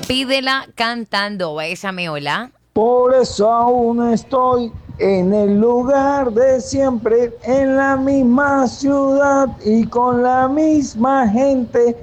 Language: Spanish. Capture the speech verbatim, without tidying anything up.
Pídela cantando. Bésame, hola. Por eso aún estoy en el lugar de siempre, en la misma ciudad y con la misma gente.